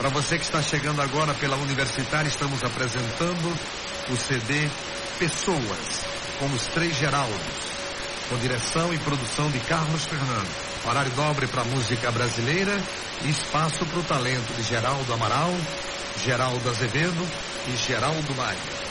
Para você que está chegando agora pela Universitária, estamos apresentando o CD Pessoas, com os Três Geraldos, com direção e produção de Carlos Fernando. Horário dobre para a música brasileira e espaço para o talento de Geraldo Amaral, Geraldo Azevedo e Geraldo Maia.